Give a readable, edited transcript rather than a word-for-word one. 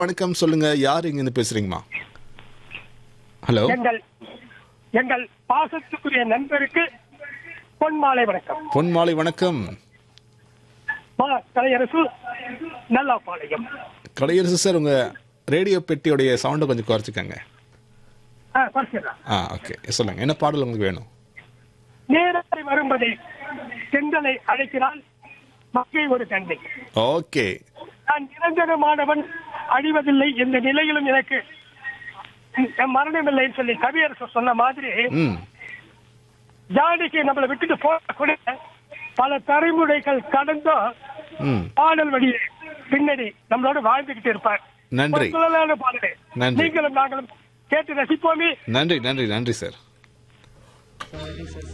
வணக்கம் சொல்லுங்க. யார் இங்க இருந்து பேசுறீங்கம்மா? ஹலோ. எங்கள் பாசத்துக்குரிய நண்பருக்கு பொன்மாலை வணக்கம். பொன்மாலை வணக்கம். கலையரசு நல்லாப்பாளையம். கலையரசு சார், உங்க ரேடியோ பெட்டியோடைய சவுண்டை கொஞ்சம் குறைச்சிக்கங்க. ஓகே, சொல்லுங்க. என்ன பாடல் உங்களுக்கு வேணும்? நேரத்தை வரும்பதை செந்தலை அழைக்கிறான் மக்கள் ஒரு தந்தை. ஓகே. நான் நிரந்தரமானவன், அழிவதில்லை, எந்த நிலையிலும் எனக்கு மரணமில்லைன்னு சொல்லி கவியரசு சொன்ன மாதிரி ஜாடிக்கு நம்மளை விட்டுட்டு போக கூட பல தலைமுறைகள் கடந்தும் பாடல் வழியே பின்னாடி நம்மளோட வாழ்ந்துகிட்டு இருப்பார். நன்றி. பாடலே நன்றி. நீங்களும் நாங்களும் கேட்டு ரசிப்போமே. நன்றி நன்றி நன்றி சார்.